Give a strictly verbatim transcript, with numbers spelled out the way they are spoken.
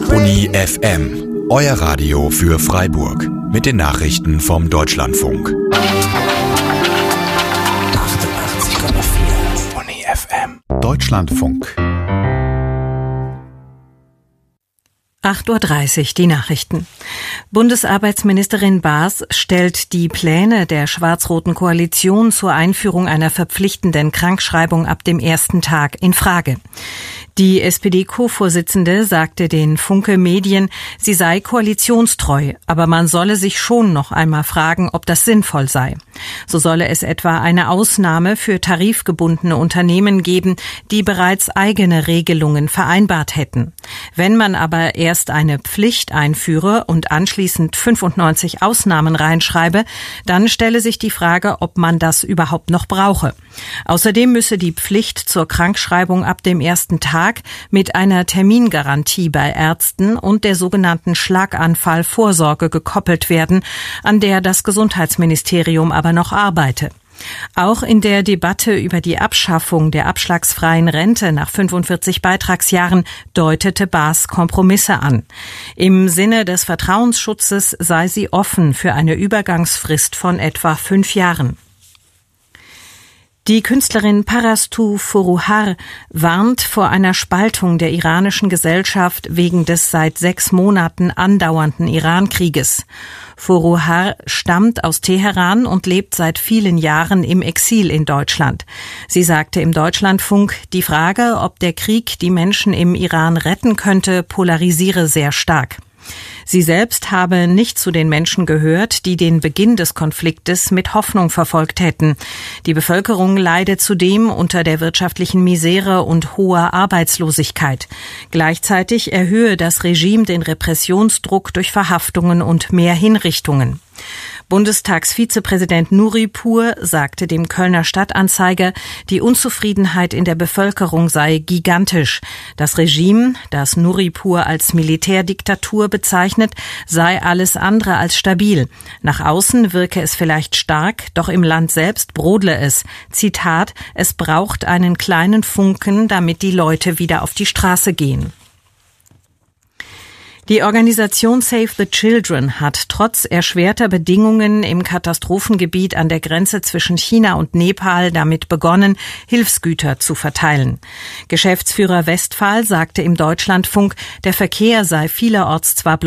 Uni F M, euer Radio für Freiburg. Mit den Nachrichten vom Deutschlandfunk. achtundachtzig Komma vier Uni F M. Deutschlandfunk. acht Uhr dreißig, die Nachrichten. Bundesarbeitsministerin Baas stellt die Pläne der schwarz-roten Koalition zur Einführung einer verpflichtenden Krankschreibung ab dem ersten Tag in Frage. Die S P D-Co-Vorsitzende sagte den Funke Medien, sie sei koalitionstreu, aber man solle sich schon noch einmal fragen, ob das sinnvoll sei. So solle es etwa eine Ausnahme für tarifgebundene Unternehmen geben, die bereits eigene Regelungen vereinbart hätten. Wenn man aber erst eine Pflicht einführe und anschließend fünfundneunzig Ausnahmen reinschreibe, dann stelle sich die Frage, ob man das überhaupt noch brauche. Außerdem müsse die Pflicht zur Krankschreibung ab dem ersten Tag mit einer Termingarantie bei Ärzten und der sogenannten Schlaganfallvorsorge gekoppelt werden, an der das Gesundheitsministerium aber noch arbeite. Auch in der Debatte über die Abschaffung der abschlagsfreien Rente nach fünfundvierzig Beitragsjahren deutete Baas Kompromisse an. Im Sinne des Vertrauensschutzes sei sie offen für eine Übergangsfrist von etwa fünf Jahren. Die Künstlerin Parastu Forouhar warnt vor einer Spaltung der iranischen Gesellschaft wegen des seit sechs Monaten andauernden Irankrieges. Forouhar stammt aus Teheran und lebt seit vielen Jahren im Exil in Deutschland. Sie sagte im Deutschlandfunk, die Frage, ob der Krieg die Menschen im Iran retten könnte, polarisiere sehr stark. Sie selbst habe nicht zu den Menschen gehört, die den Beginn des Konfliktes mit Hoffnung verfolgt hätten. Die Bevölkerung leide zudem unter der wirtschaftlichen Misere und hoher Arbeitslosigkeit. Gleichzeitig erhöhe das Regime den Repressionsdruck durch Verhaftungen und mehr Hinrichtungen. Bundestagsvizepräsident Nuripur sagte dem Kölner Stadtanzeiger, die Unzufriedenheit in der Bevölkerung sei gigantisch. Das Regime, das Nuripur als Militärdiktatur bezeichnet, sei alles andere als stabil. Nach außen wirke es vielleicht stark, doch im Land selbst brodle es. Zitat, es braucht einen kleinen Funken, damit die Leute wieder auf die Straße gehen. Die Organisation Save the Children hat trotz erschwerter Bedingungen im Katastrophengebiet an der Grenze zwischen China und Nepal damit begonnen, Hilfsgüter zu verteilen. Geschäftsführer Westphal sagte im Deutschlandfunk, der Verkehr sei vielerorts zwar